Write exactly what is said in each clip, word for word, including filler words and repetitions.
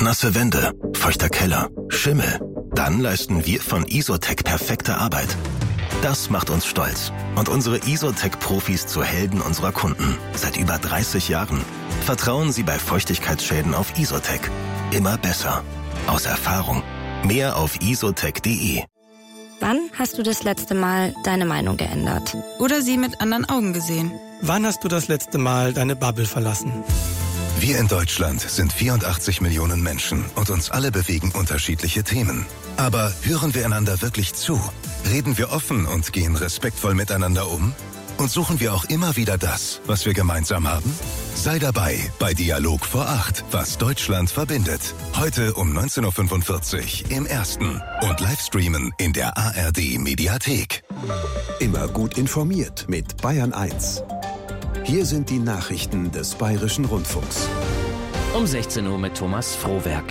nasse Wände, feuchter Keller, Schimmel. Dann leisten wir von Isotec perfekte Arbeit. Das macht uns stolz und unsere Isotec-Profis zu Helden unserer Kunden. Seit über dreißig Jahren. Vertrauen Sie bei Feuchtigkeitsschäden auf Isotec. Immer besser. Aus Erfahrung. Mehr auf isotec punkt de. Wann hast du das letzte Mal deine Meinung geändert? Oder sie mit anderen Augen gesehen? Wann hast du das letzte Mal deine Bubble verlassen? Wir in Deutschland sind vierundachtzig Millionen Menschen und uns alle bewegen unterschiedliche Themen. Aber hören wir einander wirklich zu? Reden wir offen und gehen respektvoll miteinander um? Und suchen wir auch immer wieder das, was wir gemeinsam haben? Sei dabei bei Dialog vor acht, was Deutschland verbindet. Heute um neunzehn Uhr fünfundvierzig im Ersten und Livestreamen in der A R D Mediathek. Immer gut informiert mit Bayern eins. Hier sind die Nachrichten des Bayerischen Rundfunks. Um sechzehn Uhr mit Thomas Frohwerk.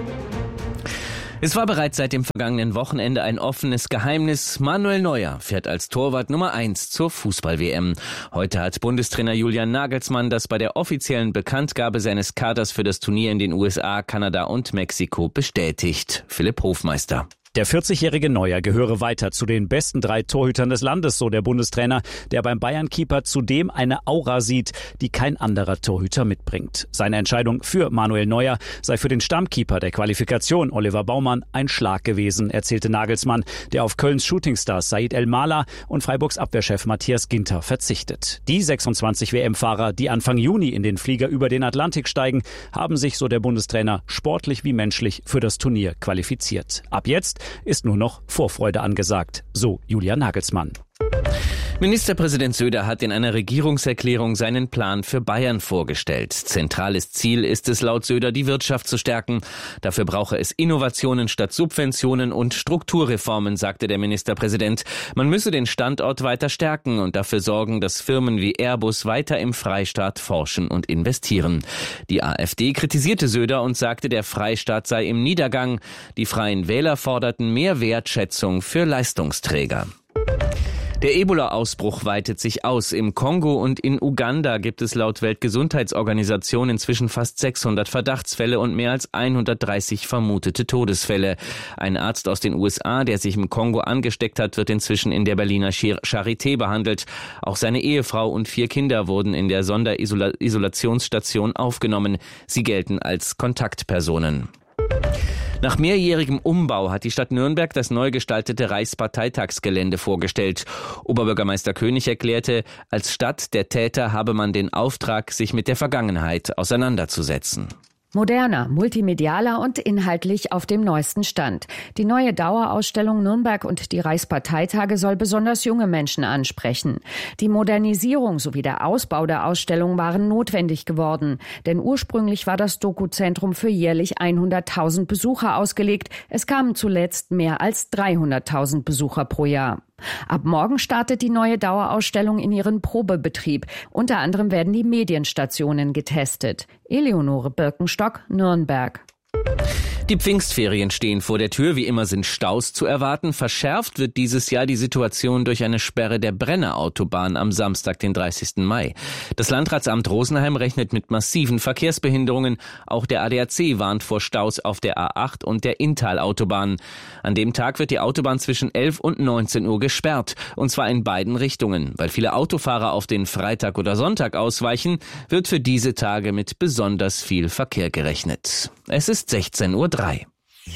Es war bereits seit dem vergangenen Wochenende ein offenes Geheimnis. Manuel Neuer fährt als Torwart Nummer eins zur Fußball-W M. Heute hat Bundestrainer Julian Nagelsmann das bei der offiziellen Bekanntgabe seines Kaders für das Turnier in den U S A, Kanada und Mexiko bestätigt. Philipp Hofmeister. Der vierzigjährige Neuer gehöre weiter zu den besten drei Torhütern des Landes, so der Bundestrainer, der beim Bayern-Keeper zudem eine Aura sieht, die kein anderer Torhüter mitbringt. Seine Entscheidung für Manuel Neuer sei für den Stammkeeper der Qualifikation, Oliver Baumann, ein Schlag gewesen, erzählte Nagelsmann, der auf Kölns Shootingstars Said El-Mala und Freiburgs Abwehrchef Matthias Ginter verzichtet. Die sechsundzwanzig W M-Fahrer, die Anfang Juni in den Flieger über den Atlantik steigen, haben sich, so der Bundestrainer, sportlich wie menschlich für das Turnier qualifiziert. Ab jetzt ist nur noch Vorfreude angesagt, so Julian Nagelsmann. Ministerpräsident Söder hat in einer Regierungserklärung seinen Plan für Bayern vorgestellt. Zentrales Ziel ist es laut Söder, die Wirtschaft zu stärken. Dafür brauche es Innovationen statt Subventionen und Strukturreformen, sagte der Ministerpräsident. Man müsse den Standort weiter stärken und dafür sorgen, dass Firmen wie Airbus weiter im Freistaat forschen und investieren. Die AfD kritisierte Söder und sagte, der Freistaat sei im Niedergang. Die Freien Wähler forderten mehr Wertschätzung für Leistungsträger. Der Ebola-Ausbruch weitet sich aus. Im Kongo und in Uganda gibt es laut Weltgesundheitsorganisation inzwischen fast sechshundert Verdachtsfälle und mehr als hundertdreißig vermutete Todesfälle. Ein Arzt aus den U S A, der sich im Kongo angesteckt hat, wird inzwischen in der Berliner Charité behandelt. Auch seine Ehefrau und vier Kinder wurden in der Sonderisolationssstation aufgenommen. Sie gelten als Kontaktpersonen. Nach mehrjährigem Umbau hat die Stadt Nürnberg das neu gestaltete Reichsparteitagsgelände vorgestellt. Oberbürgermeister König erklärte, als Stadt der Täter habe man den Auftrag, sich mit der Vergangenheit auseinanderzusetzen. Moderner, multimedialer und inhaltlich auf dem neuesten Stand. Die neue Dauerausstellung Nürnberg und die Reichsparteitage soll besonders junge Menschen ansprechen. Die Modernisierung sowie der Ausbau der Ausstellung waren notwendig geworden. Denn ursprünglich war das Dokuzentrum für jährlich hunderttausend Besucher ausgelegt. Es kamen zuletzt mehr als dreihunderttausend Besucher pro Jahr. Ab morgen startet die neue Dauerausstellung in ihren Probebetrieb. Unter anderem werden die Medienstationen getestet. Eleonore Birkenstock, Nürnberg. Die Pfingstferien stehen vor der Tür. Wie immer sind Staus zu erwarten. Verschärft wird dieses Jahr die Situation durch eine Sperre der Brennerautobahn am Samstag, den dreißigsten Mai. Das Landratsamt Rosenheim rechnet mit massiven Verkehrsbehinderungen. Auch der A D A C warnt vor Staus auf der A acht und der Inntal-Autobahn. An dem Tag wird die Autobahn zwischen elf und neunzehn Uhr gesperrt. Und zwar in beiden Richtungen. Weil viele Autofahrer auf den Freitag oder Sonntag ausweichen, wird für diese Tage mit besonders viel Verkehr gerechnet. Es ist sechzehn Uhr drei.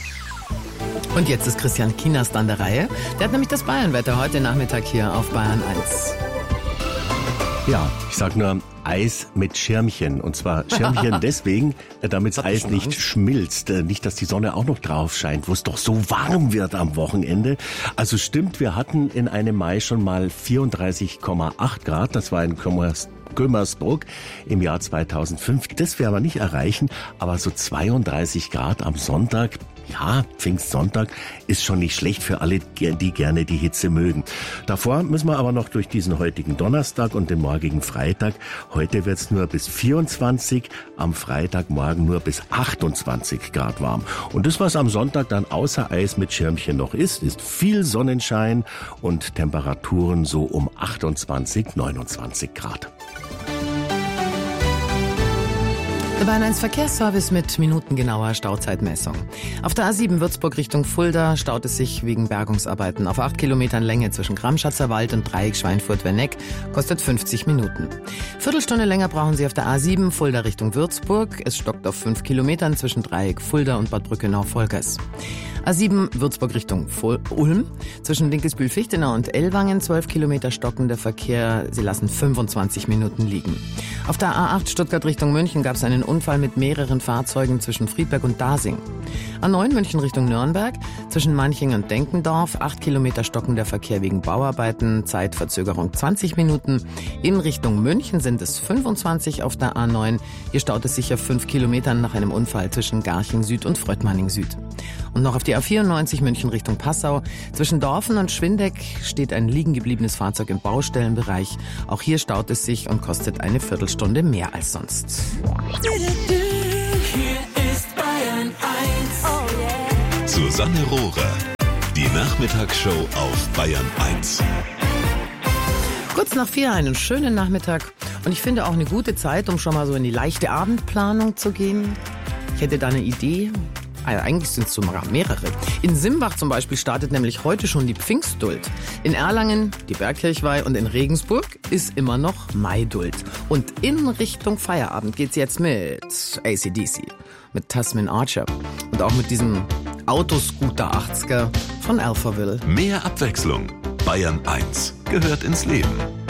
Und jetzt ist Christian Kienast an der Reihe. Der hat nämlich das Bayernwetter heute Nachmittag hier auf Bayern eins. Ja, ich sag nur Eis mit Schirmchen. Und zwar Schirmchen deswegen, damit das Eis nicht Angst? schmilzt. Nicht, dass die Sonne auch noch drauf scheint, wo es doch so warm wird am Wochenende. Also stimmt, wir hatten in einem Mai schon mal vierunddreißig Komma acht Grad. Das war in Kömersbruck im Jahr zweitausendfünf. Das werden wir nicht erreichen, aber so zweiunddreißig Grad am Sonntag, ja, Pfingstsonntag, ist schon nicht schlecht für alle, die gerne die Hitze mögen. Davor müssen wir aber noch durch diesen heutigen Donnerstag und den morgigen Freitag. Heute wird es nur bis vierundzwanzig, am Freitagmorgen nur bis achtundzwanzig Grad warm. Und das, was am Sonntag dann außer Eis mit Schirmchen noch ist, ist viel Sonnenschein und Temperaturen so um achtundzwanzig, neunundzwanzig Grad. Der Bayern eins Verkehrsservice mit minutengenauer Stauzeitmessung. Auf der A sieben Würzburg Richtung Fulda staut es sich wegen Bergungsarbeiten auf acht Kilometern Länge zwischen Gramschatzer Wald und Dreieck Schweinfurt-Werneck, kostet fünfzig Minuten. Viertelstunde länger brauchen Sie auf der A sieben Fulda Richtung Würzburg. Es stockt auf fünf Kilometern zwischen Dreieck Fulda und Bad Brückenau-Volkers. A sieben Würzburg Richtung Ulm. Zwischen Dinkelsbühl-Fichtenau und Ellwangen zwölf Kilometer stockender Verkehr. Sie lassen fünfundzwanzig Minuten liegen. Auf der A acht Stuttgart Richtung München gab es einen Unfall mit mehreren Fahrzeugen zwischen Friedberg und Dasing. A neun München Richtung Nürnberg. Zwischen Manching und Denkendorf acht Kilometer stockender Verkehr wegen Bauarbeiten. Zeitverzögerung zwanzig Minuten. In Richtung München sind es fünfundzwanzig auf der A neun. Hier staut es sich auf fünf Kilometern nach einem Unfall zwischen Garching Süd und Fröttmanning Süd. Und noch auf die A vierundneunzig München Richtung Passau. Zwischen Dorfen und Schwindeck steht ein liegen gebliebenes Fahrzeug im Baustellenbereich. Auch hier staut es sich und kostet eine Viertelstunde mehr als sonst. Hier ist Bayern eins. Oh yeah. Susanne Rohrer. Die Nachmittagsshow auf Bayern eins. Kurz nach vier, einen schönen Nachmittag. Und ich finde auch eine gute Zeit, um schon mal so in die leichte Abendplanung zu gehen. Ich hätte da eine Idee. Also eigentlich sind es sogar mehrere. In Simbach zum Beispiel startet nämlich heute schon die Pfingstduld. In Erlangen die Bergkirchweih und in Regensburg ist immer noch Maiduld. Und in Richtung Feierabend geht's jetzt mit A C D C, mit Tasmin Archer und auch mit diesem Autoscooter achtziger von Alphaville. Mehr Abwechslung. Bayern eins gehört ins Leben.